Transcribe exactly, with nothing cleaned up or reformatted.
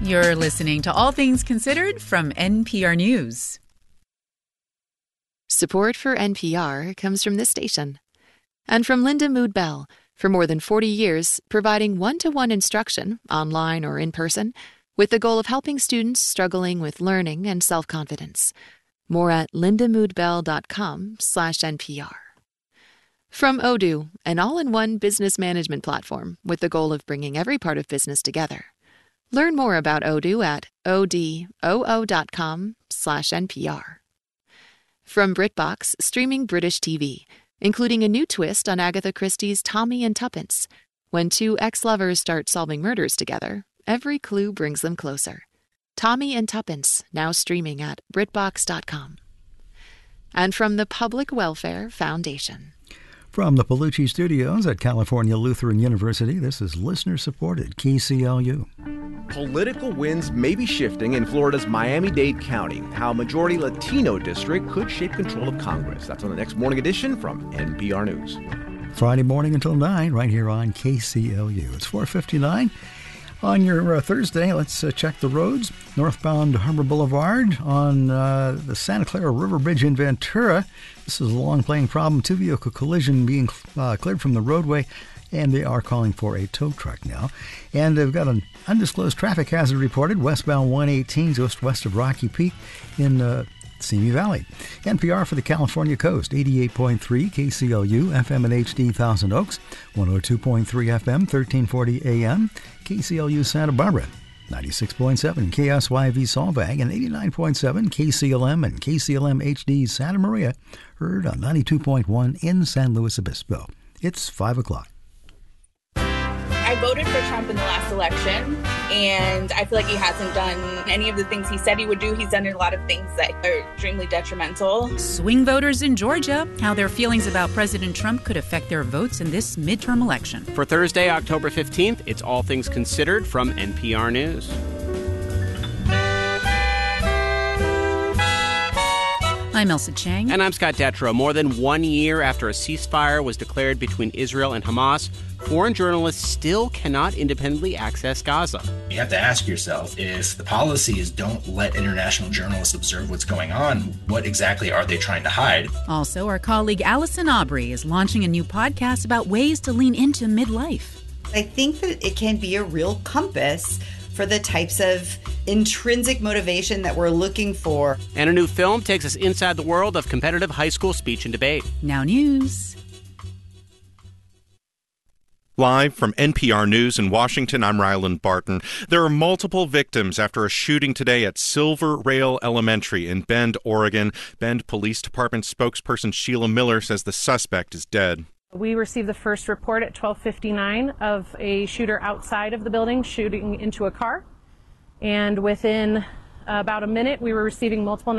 You're listening to All Things Considered from N P R News. Support for N P R comes from this station and from Linda Mood Bell, for more than forty years, providing one-to-one instruction, online or in person, with the goal of helping students struggling with learning and self-confidence. More at lindamoodbell.com slash NPR. From Odoo, an all-in-one business management platform with the goal of bringing every part of business together. Learn more about Odoo at odoo.com slash NPR. From BritBox, streaming British T V, including a new twist on Agatha Christie's Tommy and Tuppence. When two ex-lovers start solving murders together, every clue brings them closer. Tommy and Tuppence, now streaming at britbox dot com. And from the Public Welfare Foundation. From the Palucci Studios at California Lutheran University, this is listener-supported K C L U. Political winds may be shifting in Florida's Miami-Dade County. How a majority Latino district could shape control of Congress. That's on the next morning edition from N P R News. Friday morning until nine, right here on K C L U. It's four fifty-nine. On your uh, Thursday, let's uh, check the roads. Northbound Harbor Boulevard on uh, the Santa Clara River Bridge in Ventura. This is a long-playing problem. Two-vehicle collision being uh, cleared from the roadway, and they are calling for a tow truck now. And they've got an undisclosed traffic hazard reported westbound one eighteen just west of Rocky Peak in uh, Simi Valley. N P R for the California coast, eighty-eight point three K C L U, F M and H D Thousand Oaks, one oh two point three F M, thirteen forty A M, K C L U Santa Barbara, ninety-six point seven K S Y V Solvang, and eighty-nine point seven K C L M and K C L M H D Santa Maria, heard on ninety-two point one in San Luis Obispo. It's five o'clock. I voted for Trump in the last election, and I feel like he hasn't done any of the things he said he would do. He's done a lot of things that are extremely detrimental. Swing voters in Georgia, how their feelings about President Trump could affect their votes in this midterm election. For Thursday, October fifteenth, it's All Things Considered from N P R News. I'm Elsa Chang. And I'm Scott Detrow. More than one year after a ceasefire was declared between Israel and Hamas, foreign journalists still cannot independently access Gaza. You have to ask yourself, if the policy is don't let international journalists observe what's going on, what exactly are they trying to hide? Also, our colleague Allison Aubrey is launching a new podcast about ways to lean into midlife. I think that it can be a real compass for the types of intrinsic motivation that we're looking for. And a new film takes us inside the world of competitive high school speech and debate. Now news. Live from N P R News in Washington, I'm Ryland Barton. There are multiple victims after a shooting today at Silver Rail Elementary in Bend, Oregon. Bend Police Department spokesperson Sheila Miller says the suspect is dead. We received the first report at twelve fifty-nine of a shooter outside of the building shooting into a car. And within about a minute, we were receiving multiple